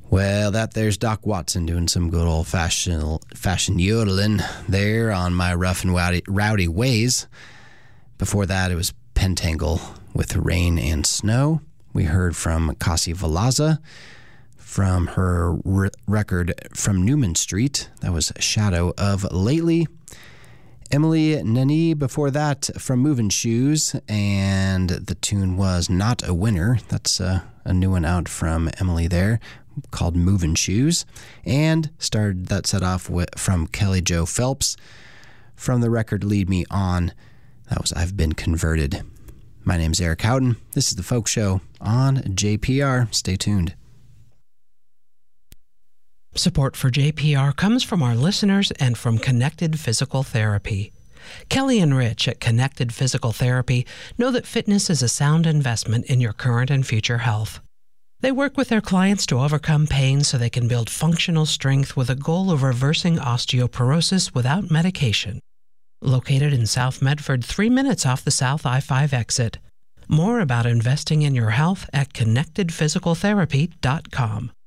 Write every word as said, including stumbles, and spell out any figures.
Well, that there's Doc Watson doing some good old-fashioned fashioned yodeling there on My Rough and Rowdy, Rowdy Ways. Before that, it was Pentangle with Rain and Snow. We heard from Kasi Valaza from her re- record From Newman Street. That was Shadow of Lately. Emily Nani before that from Movin' Shoes, and the tune was Not a Winner. That's uh, a new one out from Emily there, called Movin' Shoes. And started that set off with, from Kelly Jo Phelps from the record Lead Me On. That was I've Been Converted. My name's Eric Houghton. This is The Folk Show on J P R. Stay tuned. Support for J P R comes from our listeners and from Connected Physical Therapy. Kelly and Rich at Connected Physical Therapy know that fitness is a sound investment in your current and future health. They work with their clients to overcome pain so they can build functional strength with a goal of reversing osteoporosis without medication. Located in South Medford, three minutes off the South I five exit. More about investing in your health at connected physical therapy dot com.